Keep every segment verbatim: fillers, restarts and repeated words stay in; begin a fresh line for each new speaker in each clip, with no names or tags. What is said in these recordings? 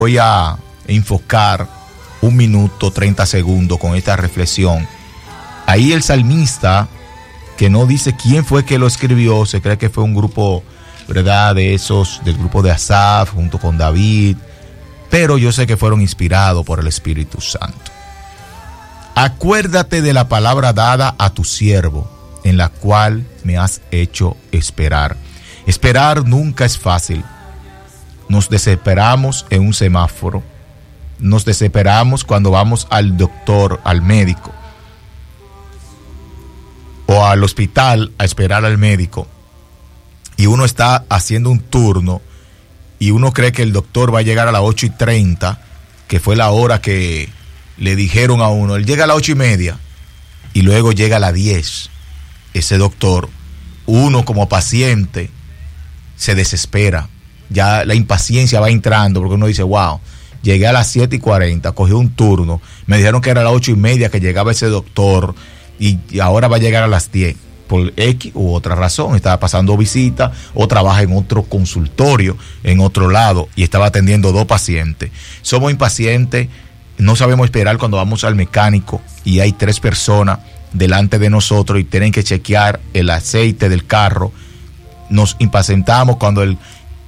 voy a enfocar un minuto, treinta segundos con esta reflexión. Ahí el salmista, que no dice quién fue que lo escribió, se cree que fue un grupo, ¿verdad?, de esos, del grupo de Asaf, junto con David, pero yo sé que fueron inspirados por el Espíritu Santo. Acuérdate de la palabra dada a tu siervo, en la cual me has hecho esperar. Esperar nunca es fácil. Nos desesperamos en un semáforo. Nos desesperamos cuando vamos al doctor, al médico, o al hospital a esperar al médico. Y uno está haciendo un turno y uno cree que el doctor va a llegar a las ocho y treinta, que fue la hora que le dijeron a uno. Él llega a las ocho y media y luego llega a las diez. Ese doctor, uno como paciente, se desespera. Ya la impaciencia va entrando porque uno dice, wow, llegué a las siete y cuarenta, cogí un turno, me dijeron que era a las ocho y media que llegaba ese doctor y, y ahora va a llegar a las diez. Por X u otra razón, estaba pasando visita o trabaja en otro consultorio, en otro lado, y estaba atendiendo dos pacientes. Somos impacientes, no sabemos esperar cuando vamos al mecánico y hay tres personas delante de nosotros y tienen que chequear el aceite del carro. Nos impacientamos cuando el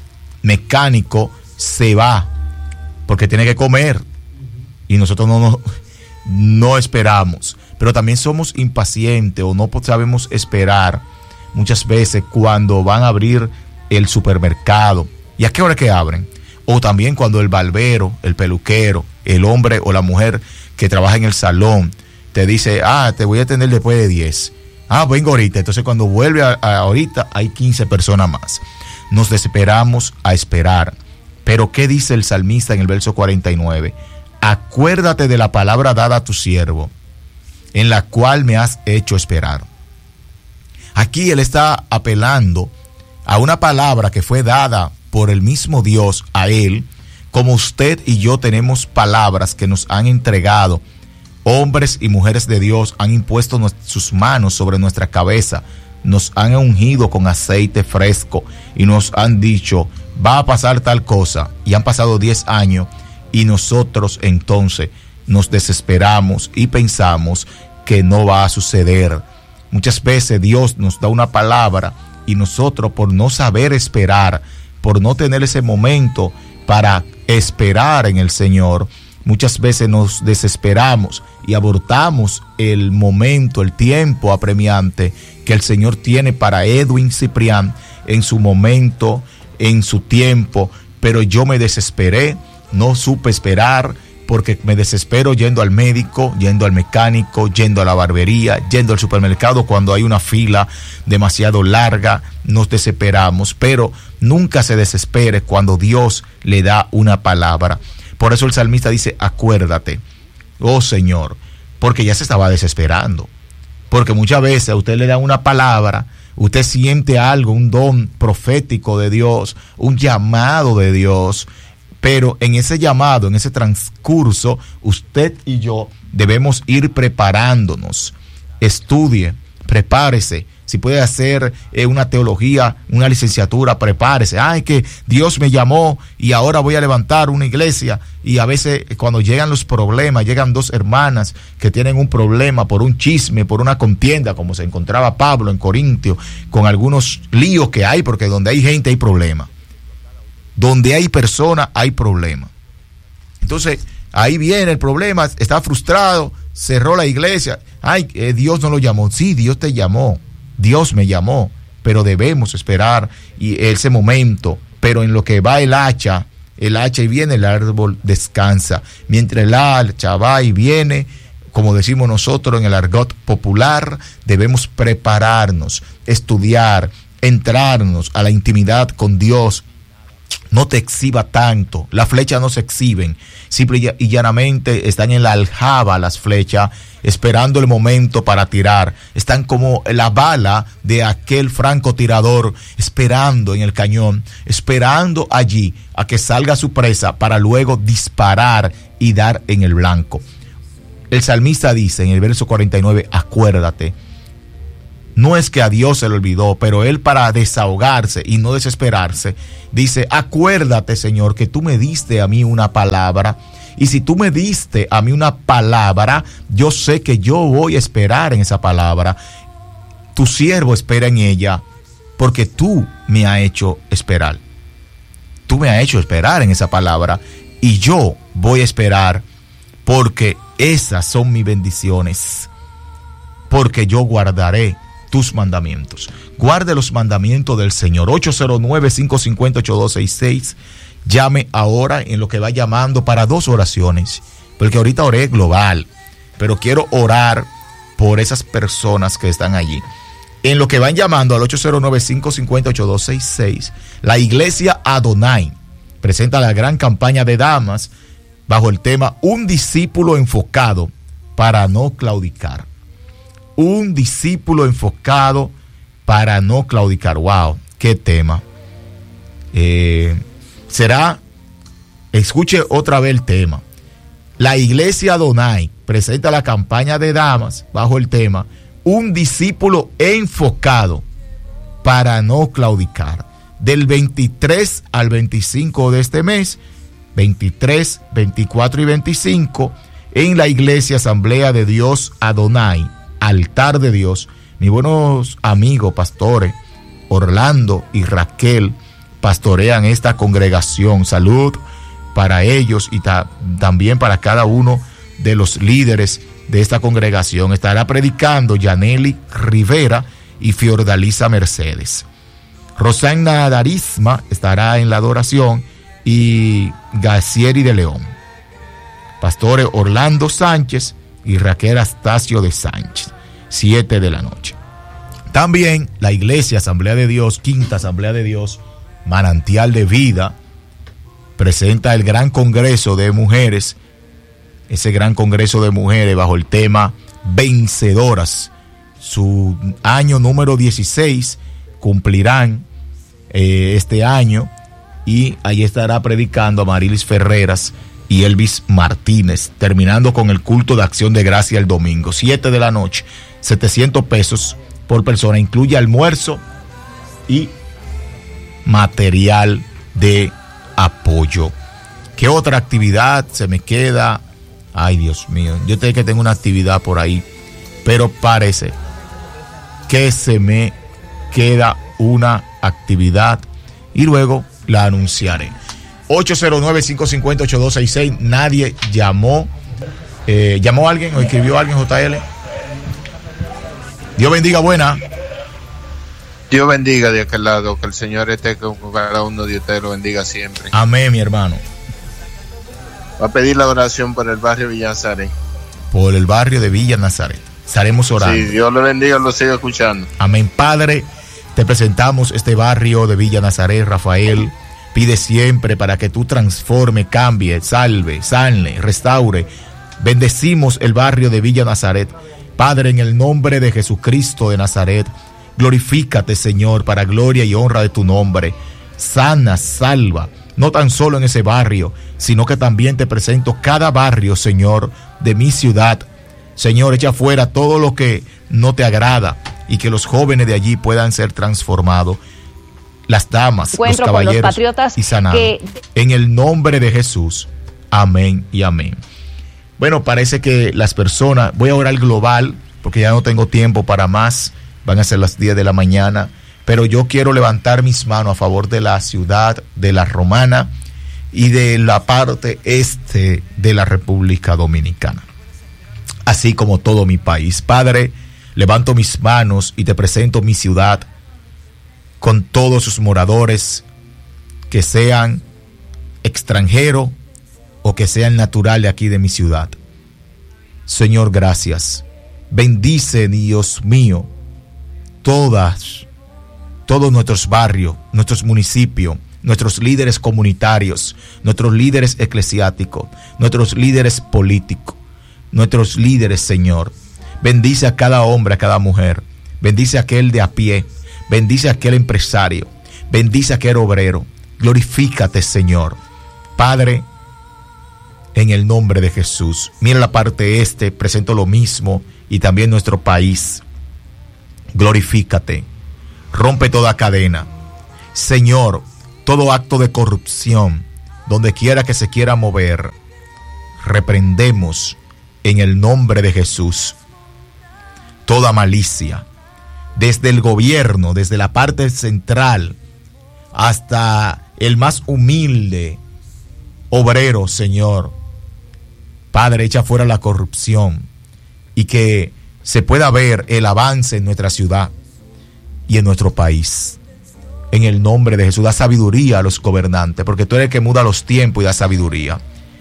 mecánico se va porque tiene que comer y nosotros no, no, no esperamos. Pero también somos impacientes o no sabemos esperar muchas veces cuando van a abrir el supermercado. ¿Y a qué hora que abren? O también cuando el barbero, el peluquero, el hombre o la mujer que trabaja en el salón te dice, ah, te voy a atender después de diez. Ah, vengo ahorita. Entonces cuando vuelve a, a ahorita hay quince personas más. Nos desesperamos a esperar. Pero ¿qué dice el salmista en el verso cuarenta y nueve? Acuérdate de la palabra dada a tu siervo, en la cual me has hecho esperar. Aquí él está apelando a una palabra que fue dada por el mismo Dios a él, como usted y yo tenemos palabras que nos han entregado. Hombres y mujeres de Dios han impuesto sus manos sobre nuestra cabeza, nos han ungido con aceite fresco y nos han dicho, va a pasar tal cosa, y han pasado diez años y nosotros entonces nos desesperamos y pensamos que no va a suceder. Muchas veces Dios nos da una palabra y nosotros, por no saber esperar, por no tener ese momento para esperar en el Señor, muchas veces nos desesperamos y abortamos el momento, el tiempo apremiante que el Señor tiene para Edwin Ciprián en su momento, en su tiempo. Pero yo me desesperé, no supe esperar, porque me desespero yendo al médico, yendo al mecánico, yendo a la barbería, yendo al supermercado cuando hay una fila demasiado larga. Nos desesperamos, pero nunca se desespere cuando Dios le da una palabra. Por eso el salmista dice, acuérdate, oh Señor, porque ya se estaba desesperando. Porque muchas veces a usted le da una palabra, usted siente algo, un don profético de Dios, un llamado de Dios, pero en ese llamado, en ese transcurso, usted y yo debemos ir preparándonos. Estudie, prepárese. Si puede hacer eh, una teología, una licenciatura, prepárese. Ay, que Dios me llamó y ahora voy a levantar una iglesia. Y a veces cuando llegan los problemas, llegan dos hermanas que tienen un problema por un chisme, por una contienda, como se encontraba Pablo en Corintio, con algunos líos que hay, porque donde hay gente hay problema. Donde hay personas hay problema. Entonces ahí viene el problema, está frustrado, cerró la iglesia. Ay, eh, Dios no lo llamó. Sí, Dios te llamó, Dios me llamó, pero debemos esperar y ese momento. Pero en lo que va el hacha, el hacha y viene, el árbol descansa. Mientras el hacha va y viene, como decimos nosotros en el argot popular, debemos prepararnos, estudiar, entrarnos a la intimidad con Dios. No te exhiba tanto, las flechas no se exhiben, simple y llanamente están en la aljaba las flechas, esperando el momento para tirar. Están como la bala de aquel francotirador, esperando en el cañón, esperando allí a que salga su presa para luego disparar y dar en el blanco. El salmista dice en el verso cuarenta y nueve, acuérdate No es que a Dios se le olvidó, pero él, para desahogarse y no desesperarse, dice: acuérdate, Señor, que tú me diste a mí una palabra, y si tú me diste a mí una palabra, yo sé que yo voy a esperar en esa palabra. Tu siervo espera en ella, porque tú me has hecho esperar. Tú me has hecho esperar en esa palabra, y yo voy a esperar, porque esas son mis bendiciones, porque yo guardaré tus mandamientos. Guarde los mandamientos del Señor. ocho cero nueve, cinco cinco cero, ocho dos seis seis. Llame ahora en lo que va llamando para dos oraciones, porque ahorita oré global, pero quiero orar por esas personas que están allí. En lo que van llamando al ocho cero nueve, cinco cinco cero, ocho dos seis seis, la iglesia Adonai presenta la gran campaña de damas bajo el tema Un discípulo enfocado para no claudicar. Un discípulo enfocado para no claudicar. ¡Wow! ¡Qué tema! Eh, será, escuche otra vez el tema. La iglesia Adonai presenta la campaña de damas bajo el tema Un discípulo enfocado para no claudicar. Del veintitrés al veinticinco de este mes, veintitrés, veinticuatro y veinticinco, en la iglesia Asamblea de Dios Adonai, Altar de Dios. Mis buenos amigos pastores Orlando y Raquel pastorean esta congregación. Salud para ellos y ta- también para cada uno de los líderes de esta congregación. Estará predicando Yaneli Rivera y Fiordalisa Mercedes. Rosana Darisma estará en la adoración, y Gacieri de León. Pastores Orlando Sánchez y Raquel Astacio de Sánchez, siete de la noche. También la iglesia Asamblea de Dios, Quinta Asamblea de Dios, Manantial de Vida, presenta el gran congreso de mujeres, ese gran congreso de mujeres bajo el tema Vencedoras. Su año número dieciséis cumplirán eh, este año, y ahí estará predicando a Marilis Ferreras y Elvis Martínez, terminando con el culto de acción de gracia el domingo, siete de la noche, setecientos pesos por persona, incluye almuerzo y material de apoyo. ¿Qué otra actividad se me queda? Ay, Dios mío, yo sé que tengo una actividad por ahí, pero parece que se me queda una actividad y luego la anunciaré. ocho cero nueve, cinco cinco cero, ocho dos seis seis. Nadie llamó. Eh, ¿Llamó alguien o escribió alguien, J L? Dios bendiga, buena.
Dios bendiga de aquel lado, que el Señor esté con cada uno de ustedes, lo bendiga siempre.
Amén, mi hermano.
Va a pedir la oración por el barrio Villa Nazaret.
Por el barrio de Villa Nazaret. Estaremos orando.
Sí, Dios lo bendiga, lo sigo escuchando.
Amén. Padre, te presentamos este barrio de Villa Nazaret. Rafael pide siempre para que tú transforme, cambie, salve, sane, restaure. Bendecimos el barrio de Villa Nazaret. Padre, en el nombre de Jesucristo de Nazaret, glorifícate, Señor, para gloria y honra de tu nombre. Sana, salva, no tan solo en ese barrio, sino que también te presento cada barrio, Señor, de mi ciudad. Señor, echa fuera todo lo que no te agrada y que los jóvenes de allí puedan ser transformados. Las damas, los caballeros, los patriotas y sanados. Que... En el nombre de Jesús. Amén y amén. Bueno, parece que las personas, voy a orar global porque ya no tengo tiempo para más, van a ser las diez de la mañana, pero yo quiero levantar mis manos a favor de la ciudad de La Romana y de la parte este de la República Dominicana, así como todo mi país. Padre, levanto mis manos y te presento mi ciudad con todos sus moradores, que sean extranjeros o que sean naturales aquí de mi ciudad. Señor, gracias. Bendice, Dios mío, todas, todos nuestros barrios, nuestros municipios, nuestros líderes comunitarios, nuestros líderes eclesiásticos, nuestros líderes políticos, nuestros líderes, Señor. Bendice a cada hombre, a cada mujer. Bendice a aquel de a pie. Bendice a aquel empresario. Bendice a aquel obrero. Glorifícate, Señor. Padre, en el nombre de Jesús. Mira la parte este, presento lo mismo, y también nuestro país. glorifícate, rompe toda cadena. Señor, todo acto de corrupción, donde quiera que se quiera mover, reprendemos en el nombre de Jesús toda malicia, desde el gobierno, desde la parte central hasta el más humilde obrero, Señor. Padre, echa fuera la corrupción y que se pueda ver el avance en nuestra ciudad y en nuestro país. En el nombre de Jesús, da sabiduría a los gobernantes, porque tú eres el que muda los tiempos y da sabiduría.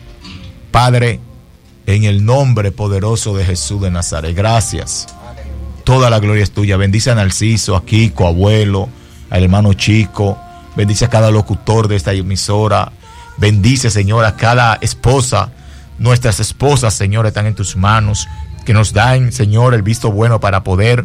Padre, en el nombre poderoso de Jesús de Nazaret, gracias. Toda la gloria es tuya. Bendice a Narciso, a Kiko, abuelo, al hermano Chico. Bendice a cada locutor de esta emisora. Bendice, Señor, a cada esposa. Nuestras esposas, Señor, están en tus manos. Que nos dan, Señor, el visto bueno para poder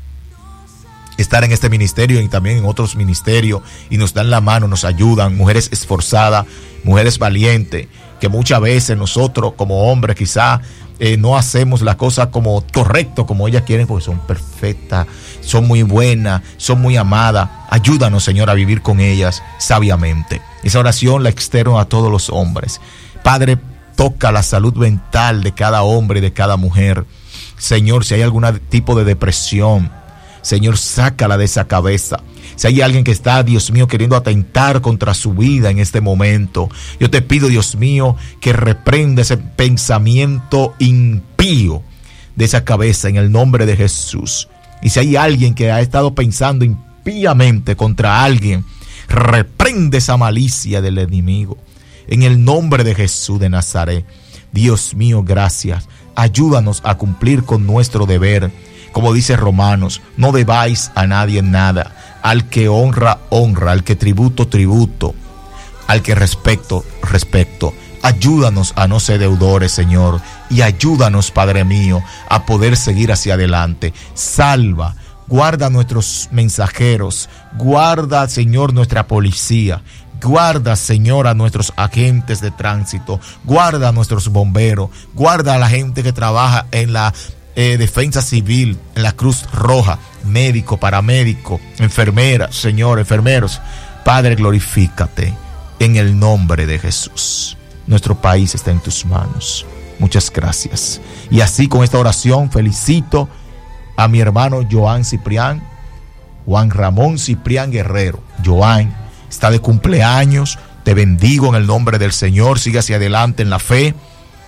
estar en este ministerio y también en otros ministerios. Y nos dan la mano, nos ayudan. Mujeres esforzadas, mujeres valientes. Que muchas veces nosotros como hombres quizá eh, no hacemos la cosa como correcto, como ellas quieren, porque son perfectas, son muy buenas, son muy amadas. Ayúdanos, Señor, a vivir con ellas sabiamente. Esa oración la externo a todos los hombres. Padre, toca la salud mental de cada hombre y de cada mujer. Señor, si hay algún tipo de depresión, Señor, sácala de esa cabeza. Si hay alguien que está, Dios mío, queriendo atentar contra su vida en este momento, yo te pido, Dios mío, que reprenda ese pensamiento impío de esa cabeza en el nombre de Jesús. Y si hay alguien que ha estado pensando impíamente contra alguien, reprende esa malicia del enemigo en el nombre de Jesús de Nazaret. Dios mío, gracias. Ayúdanos a cumplir con nuestro deber. Como dice Romanos, no debáis a nadie nada. Al que honra, honra. Al que tributo, tributo. Al que respeto, respeto. Ayúdanos a no ser deudores, Señor. Y ayúdanos, Padre mío, a poder seguir hacia adelante. Salva, guarda nuestros mensajeros. Guarda, Señor, nuestra policía. Guarda, Señor, a nuestros agentes de tránsito. Guarda a nuestros bomberos. Guarda a la gente que trabaja en la Eh, defensa civil, en la Cruz Roja, médico, paramédico, enfermera, Señor, enfermeros. Padre, glorifícate en el nombre de Jesús. Nuestro país está en tus manos. Muchas gracias. Y así con esta oración felicito a mi hermano Joan Ciprián, Juan Ramón Ciprián Guerrero. Joan está de cumpleaños. Te bendigo en el nombre del Señor. Sigue hacia adelante en la fe.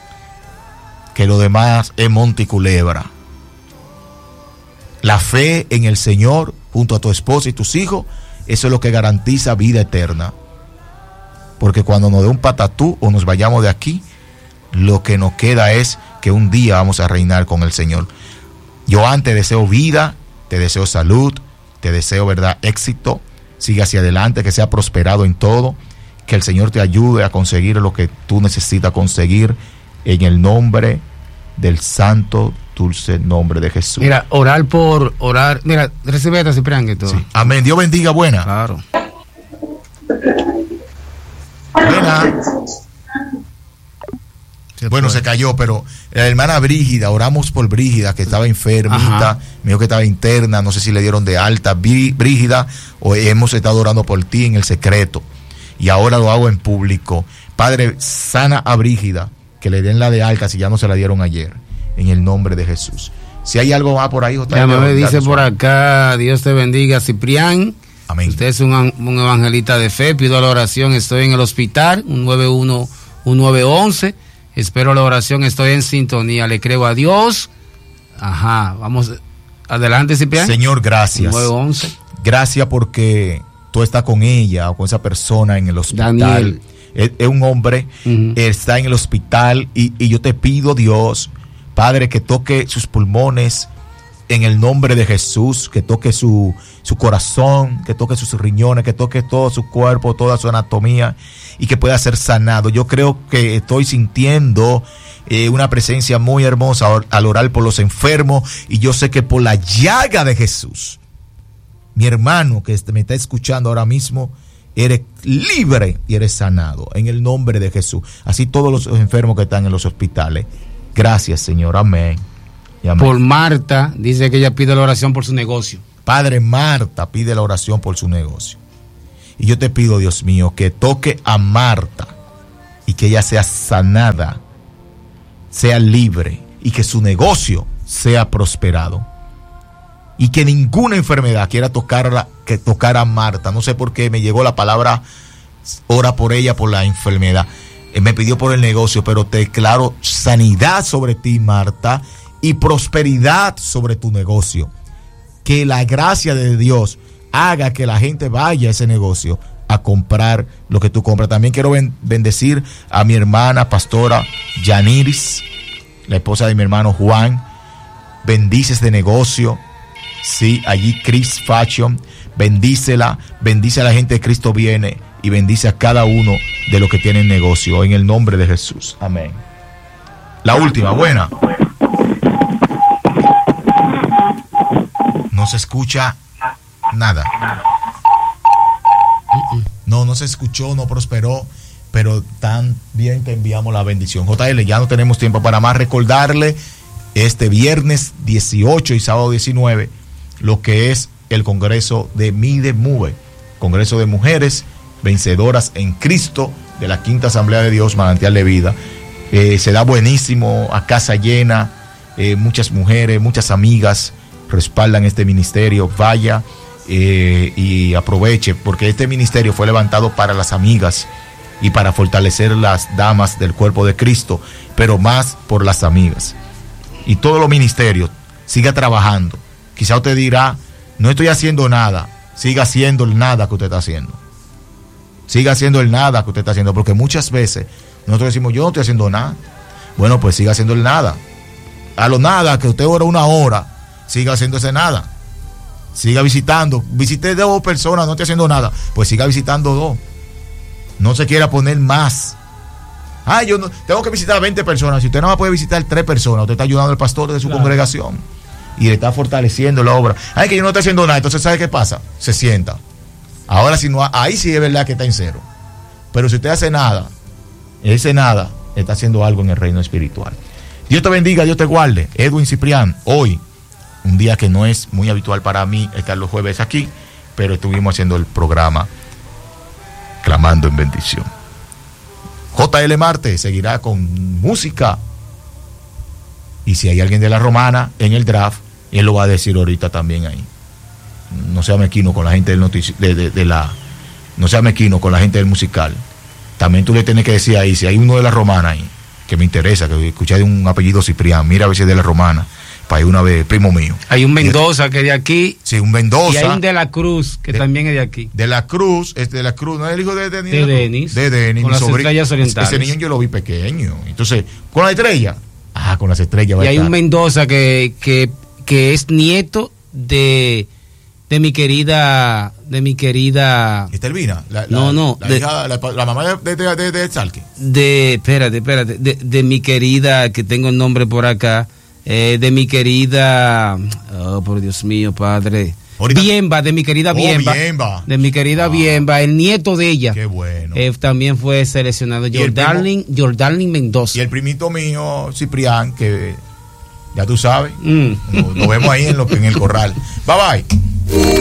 Que lo demás es monte y culebra. La fe en el Señor junto a tu esposa y tus hijos, eso es lo que garantiza vida eterna. Porque cuando nos dé un patatú o nos vayamos de aquí, lo que nos queda es que un día vamos a reinar con el Señor. Yo antes deseo vida, te deseo salud, te deseo, verdad, éxito. Sigue hacia adelante, que sea prosperado en todo. Que el Señor te ayude a conseguir lo que tú necesitas conseguir. En el nombre del santo, dulce nombre de Jesús.
Mira, orar por orar. Mira, recibe esta, Ciprián, que todo. Sí.
Amén. Dios bendiga, buena.
Claro.
Buena. Se bueno, fue. Se cayó, pero la hermana Brígida, oramos por Brígida, que estaba enfermita, Ajá. me dijo que estaba interna, no sé si le dieron de alta. Brígida, o hemos estado orando por ti en el secreto, y ahora lo hago en público. Padre, sana a Brígida, que le den la de alta si ya no se la dieron ayer, en el nombre de Jesús. Si hay algo más por ahí,
ya me dice por acá, Dios te bendiga, Ciprián.
Amén.
Usted es un, un evangelista de fe, pido la oración, estoy en el hospital, un nueve uno, un nueve once, espero la oración, estoy en sintonía, le creo a Dios. Ajá, vamos adelante, Ciprián.
Señor, gracias.
nueve once.
Gracias porque tú estás con ella o con esa persona en el hospital.
Daniel.
Es, es un hombre, uh-huh. está en el hospital y, y yo te pido, Dios, Padre, que toque sus pulmones en el nombre de Jesús, que toque su, su corazón, que toque sus riñones, que toque todo su cuerpo, toda su anatomía y que pueda ser sanado. Yo creo que estoy sintiendo eh, una presencia muy hermosa al orar por los enfermos y yo sé que por la llaga de Jesús, mi hermano que me está escuchando ahora mismo, eres libre y eres sanado en el nombre de Jesús. Así todos los enfermos que están en los hospitales. Gracias, Señor. Amén.
Amén. Por Marta, dice que ella pide la oración por su negocio.
Padre, Marta pide la oración por su negocio. Y yo te pido, Dios mío, que toque a Marta y que ella sea sanada, sea libre y que su negocio sea prosperado. Y que ninguna enfermedad quiera tocarla, que tocar a Marta. No sé por qué me llegó la palabra, ora por ella por la enfermedad. Eh, me pidió por el negocio, pero te declaro sanidad sobre ti, Marta, y prosperidad sobre tu negocio. Que la gracia de Dios haga que la gente vaya a ese negocio a comprar lo que tú compras. También quiero ben- bendecir a mi hermana pastora Yaniris, la esposa de mi hermano Juan. Bendice este negocio. Sí, allí Chris Fashion, bendícela, bendice a la gente de Cristo Viene y bendice a cada uno de los que tienen negocio, en el nombre de Jesús, amén. La última, buena. No se escucha nada. No, no se escuchó, no prosperó, pero también te enviamos la bendición. J L, ya no tenemos tiempo para más. Recordarle este viernes dieciocho y sábado diecinueve lo que es el Congreso de Midemove, Congreso de Mujeres Vencedoras en Cristo de la Quinta Asamblea de Dios, Manantial de Vida. Eh, se da buenísimo, a casa llena, eh, muchas mujeres, muchas amigas respaldan este ministerio. Vaya eh, y aproveche, porque este ministerio fue levantado para las amigas y para fortalecer las damas del cuerpo de Cristo, pero más por las amigas. Y todos los ministerios, siga trabajando. Quizá usted dirá, no estoy haciendo nada. Siga haciendo el nada que usted está haciendo. Siga haciendo el nada que usted está haciendo, porque muchas veces nosotros decimos, yo no estoy haciendo nada. Bueno, pues siga haciendo el nada. A lo nada que usted ora una hora, siga haciendo ese nada. Siga visitando. Visité dos personas, no estoy haciendo nada. Pues siga visitando dos. No se quiera poner más. Ah, yo no, tengo que visitar veinte personas. Si usted no puede visitar tres personas, usted está ayudando al pastor de su claro. congregación y le está fortaleciendo la obra. Ay, que yo no estoy haciendo nada. Entonces, ¿sabe qué pasa? Se sienta. Ahora, si no, ahí sí es verdad que está en cero. Pero si usted hace nada, ese nada está haciendo algo en el reino espiritual. Dios te bendiga, Dios te guarde. Edwin Ciprián, hoy, un día que no es muy habitual para mí estar los jueves aquí, pero estuvimos haciendo el programa Clamando en Bendición. J L Marte seguirá con música. Y si hay alguien de la Romana en el draft, él lo va a decir ahorita también ahí. No sea mezquino con la gente del notici- de, de, de la no sea mezquino con la gente del musical. También tú le tienes que decir ahí, si hay uno de la Romana ahí, que me interesa, que escuché de un apellido Ciprián, mira a ver si es de la Romana, para ir una vez, primo mío.
Hay un Mendoza que es de aquí.
Sí, un Mendoza.
Y hay un de la Cruz, que de, también es de aquí.
De la Cruz, es de la Cruz, ¿no es el hijo de Denis?
De Denis.
De Denis,
con
mi
las
sobrino.
Estrellas Orientales.
Ese niño yo lo vi pequeño. Entonces, ¿con la estrella? Ah, con las estrellas.
Y hay un Mendoza que, que, que es nieto de... de mi querida, de mi querida...
Estelvina, la, la,
no, no,
la,
de,
hija, la, la mamá de, de, de, de Salque.
De, espérate, espérate, de, de mi querida, que tengo el nombre por acá, eh, de mi querida, oh, por Dios mío, padre, ahorita, Biemba, de mi querida oh, Biemba,
Biemba,
de mi querida ah, Biemba, el nieto de ella.
Qué bueno.
Eh, también fue seleccionado, Jordarling, Jordarling Mendoza.
Y el primito mío, Ciprián, que ya tú sabes,
mm.
lo, lo vemos ahí en, lo, en el corral. Bye bye.